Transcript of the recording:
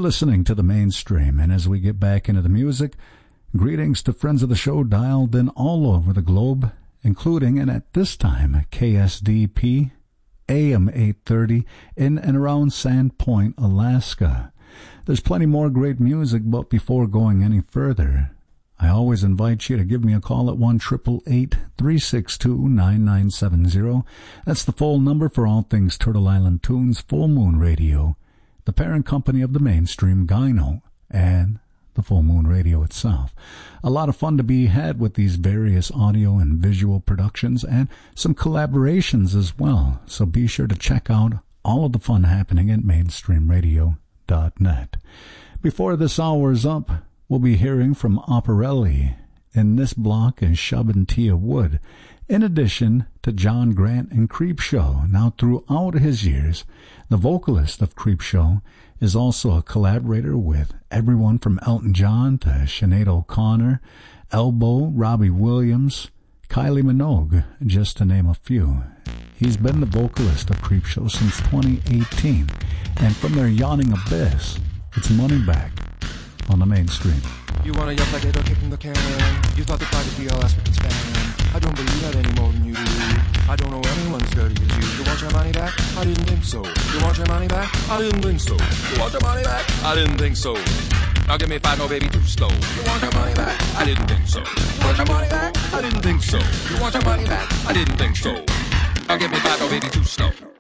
listening to the Mainstream, and as we get back into the music, greetings to friends of the show dialed in all over the globe, including, and at this time, KSDP, AM 830, in and around Sandpoint, Alaska. There's plenty more great music, but before going any further, I always invite you to give me a call at 1-888-362-9970. That's the phone number for all things Turtle Island Tunes, Full Moon Radio, the parent company of the Mainstream, Gyno, and the Full Moon Radio itself. A lot of fun to be had with these various audio and visual productions and some collaborations as well, so be sure to check out all of the fun happening at mainstreamradio.net. Before this hour's up, we'll be hearing from Operelli. In this block is Shub and Tia Wood, in addition to John Grant and Creepshow. Now, throughout his years, the vocalist of Creepshow is also a collaborator with everyone from Elton John to Sinead O'Connor, Elbow, Robbie Williams, Kylie Minogue, just to name a few. He's been the vocalist of Creepshow since 2018, and from their Yawning Abyss, it's Money Back on the Mainstream. You want a young potato kicking the can. You thought the private BLS would expand. I don't believe that any more than you do. I don't know anyone as dirty as you. You want your money back? I didn't think so. You want your money back? I didn't think so. You want your money back? I didn't think so. Now give me 5, no baby, too slow. You want your money back? I didn't think so. You want your money back? I didn't think so. You want your money back? I didn't think so. Now give me 5, no baby, too slow.